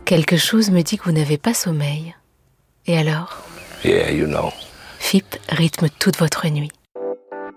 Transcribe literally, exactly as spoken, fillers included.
Quelque chose me dit que vous n'avez pas sommeil. Et alors ? Yeah, you know. F I P rythme toute votre nuit.